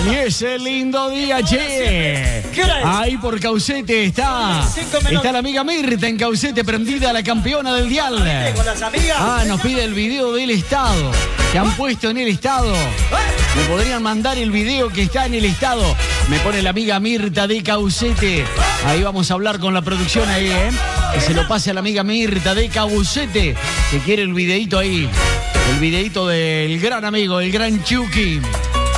Y ese lindo día, che. Ahí por Caucete está la amiga Mirta en Caucete, prendida, la campeona del dial. Nos pide el video del estado que han puesto en el estado. Me podrían mandar el video que está en el estado. Me pone la amiga Mirta de Caucete. Ahí vamos a hablar con la producción ahí, que se lo pase a la amiga Mirta de Caucete, que quiere el videito ahí. El videito del gran amigo, el gran Chucky.